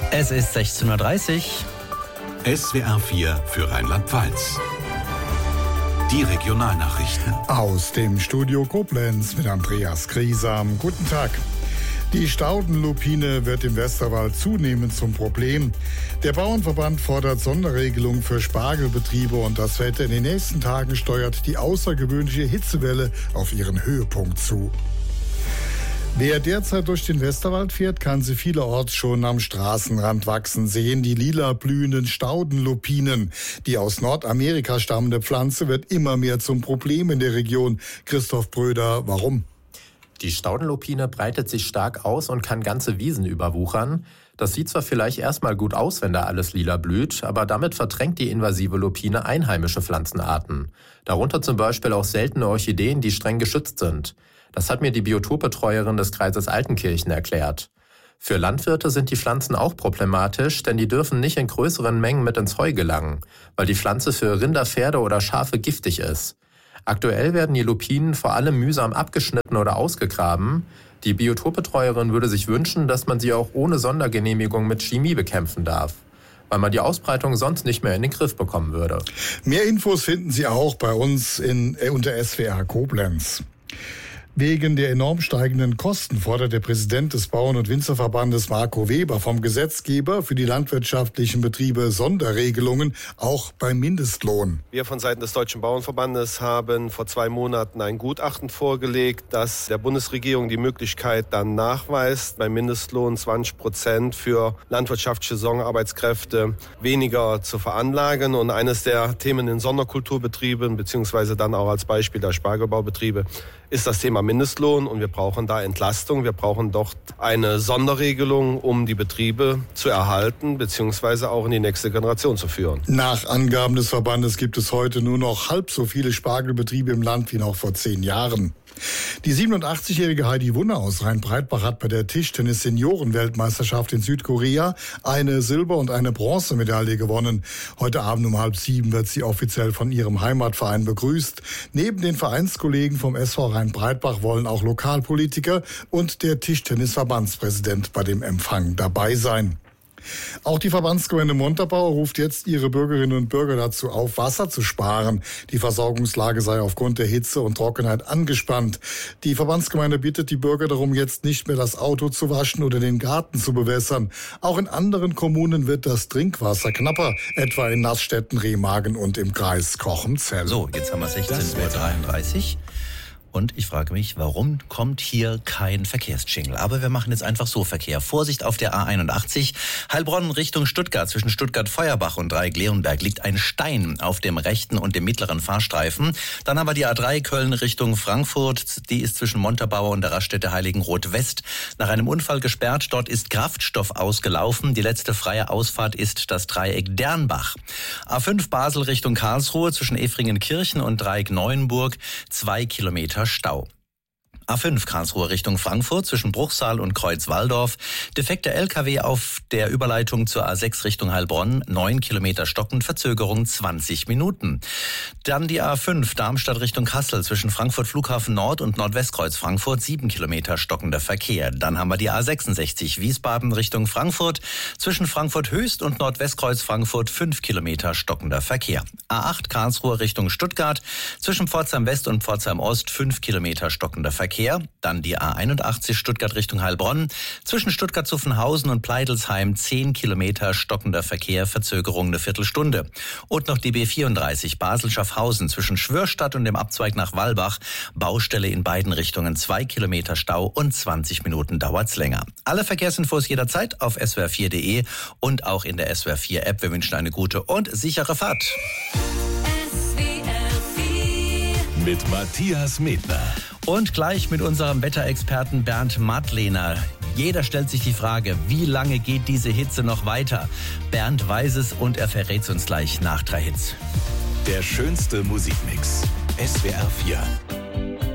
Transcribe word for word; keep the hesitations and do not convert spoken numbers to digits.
Es ist sechzehn Uhr dreißig. S W R vier für Rheinland-Pfalz. Die Regionalnachrichten. Aus dem Studio Koblenz mit Andreas Griesam. Guten Tag. Die Staudenlupine wird im Westerwald zunehmend zum Problem. Der Bauernverband fordert Sonderregelungen für Spargelbetriebe und das Wetter in den nächsten Tagen steuert die außergewöhnliche Hitzewelle auf ihren Höhepunkt zu. Wer derzeit durch den Westerwald fährt, kann sie vielerorts schon am Straßenrand wachsen sehen. Die lila blühenden Staudenlupinen. Die aus Nordamerika stammende Pflanze wird immer mehr zum Problem in der Region. Christoph Bröder, warum? Die Staudenlupine breitet sich stark aus und kann ganze Wiesen überwuchern. Das sieht zwar vielleicht erstmal gut aus, wenn da alles lila blüht, aber damit verdrängt die invasive Lupine einheimische Pflanzenarten. Darunter zum Beispiel auch seltene Orchideen, die streng geschützt sind. Das hat mir die Biotopbetreuerin des Kreises Altenkirchen erklärt. Für Landwirte sind die Pflanzen auch problematisch, denn die dürfen nicht in größeren Mengen mit ins Heu gelangen, weil die Pflanze für Rinder, Pferde oder Schafe giftig ist. Aktuell werden die Lupinen vor allem mühsam abgeschnitten oder ausgegraben. Die Biotopbetreuerin würde sich wünschen, dass man sie auch ohne Sondergenehmigung mit Chemie bekämpfen darf, weil man die Ausbreitung sonst nicht mehr in den Griff bekommen würde. Mehr Infos finden Sie auch bei uns in, äh, unter S W R Koblenz. Wegen der enorm steigenden Kosten fordert der Präsident des Bauern- und Winzerverbandes Marco Weber vom Gesetzgeber für die landwirtschaftlichen Betriebe Sonderregelungen, auch beim Mindestlohn. Wir von Seiten des Deutschen Bauernverbandes haben vor zwei Monaten ein Gutachten vorgelegt, das der Bundesregierung die Möglichkeit dann nachweist, beim Mindestlohn zwanzig Prozent für landwirtschaftliche Saisonarbeitskräfte weniger zu veranlagen. Und eines der Themen in Sonderkulturbetrieben, beziehungsweise dann auch als Beispiel der Spargelbaubetriebe, ist das Thema Mindestlohn, und wir brauchen da Entlastung. Wir brauchen dort eine Sonderregelung, um die Betriebe zu erhalten bzw. auch in die nächste Generation zu führen. Nach Angaben des Verbandes gibt es heute nur noch halb so viele Spargelbetriebe im Land wie noch vor zehn Jahren. Die siebenundachtzigjährige Heidi Wunner aus Rhein-Breitbach hat bei der Tischtennis-Senioren-Weltmeisterschaft in Südkorea eine Silber- und eine Bronzemedaille gewonnen. Heute Abend um halb sieben wird sie offiziell von ihrem Heimatverein begrüßt. Neben den Vereinskollegen vom S V Rhein-Breitbach wollen auch Lokalpolitiker und der Tischtennis-Verbandspräsident bei dem Empfang dabei sein. Auch die Verbandsgemeinde Montabaur ruft jetzt ihre Bürgerinnen und Bürger dazu auf, Wasser zu sparen. Die Versorgungslage sei aufgrund der Hitze und Trockenheit angespannt. Die Verbandsgemeinde bittet die Bürger darum, jetzt nicht mehr das Auto zu waschen oder den Garten zu bewässern. Auch in anderen Kommunen wird das Trinkwasser knapper, etwa in Nassstetten, Remagen und im Kreis Cochem-Zell. So, jetzt haben wir sechzehn Uhr dreiunddreißig. Und ich frage mich, warum kommt hier kein Verkehrsjingle? Aber wir machen jetzt einfach so Verkehr. Vorsicht auf der A einundachtzig. Heilbronn Richtung Stuttgart. Zwischen Stuttgart-Feuerbach und Dreieck-Leonberg liegt ein Stein auf dem rechten und dem mittleren Fahrstreifen. Dann haben wir die A drei Köln Richtung Frankfurt. Die ist zwischen Montabaur und der Raststätte Heiligenroth West nach einem Unfall gesperrt. Dort ist Kraftstoff ausgelaufen. Die letzte freie Ausfahrt ist das Dreieck Dernbach. A fünf Basel Richtung Karlsruhe. Zwischen Efringenkirchen und Dreieck Neuenburg. Zwei Kilometer Stau. A fünf Karlsruhe Richtung Frankfurt zwischen Bruchsal und Kreuz-Walldorf. Defekter L K W auf der Überleitung zur A sechs Richtung Heilbronn. neun Kilometer stockend, Verzögerung zwanzig Minuten. Dann die A fünf Darmstadt Richtung Kassel zwischen Frankfurt Flughafen Nord und Nordwestkreuz Frankfurt. sieben Kilometer stockender Verkehr. Dann haben wir die A sechsundsechzig Wiesbaden Richtung Frankfurt. Zwischen Frankfurt Höchst und Nordwestkreuz Frankfurt. fünf Kilometer stockender Verkehr. A acht Karlsruhe Richtung Stuttgart. Zwischen Pforzheim West und Pforzheim Ost. fünf Kilometer stockender Verkehr. Dann die A einundachtzig Stuttgart Richtung Heilbronn. Zwischen Stuttgart-Zuffenhausen und Pleidelsheim zehn Kilometer stockender Verkehr, Verzögerung eine Viertelstunde. Und noch die B vierunddreißig Basel-Schaffhausen zwischen Schwörstadt und dem Abzweig nach Wallbach. Baustelle in beiden Richtungen, zwei Kilometer Stau und zwanzig Minuten dauert's länger. Alle Verkehrsinfos jederzeit auf S W R vier Punkt de und auch in der S W R vier App. Wir wünschen eine gute und sichere Fahrt. Mit Matthias Medner. Und gleich mit unserem Wetterexperten Bernd Madlener. Jeder stellt sich die Frage, wie lange geht diese Hitze noch weiter? Bernd weiß es und er verrät uns gleich nach drei Hits. Der schönste Musikmix. S W R vier.